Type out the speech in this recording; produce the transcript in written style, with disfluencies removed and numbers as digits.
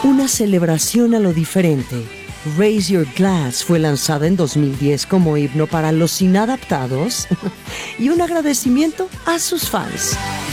Una celebración a lo diferente. Raise Your Glass fue lanzada en 2010 como himno para los inadaptados y un agradecimiento a sus fans.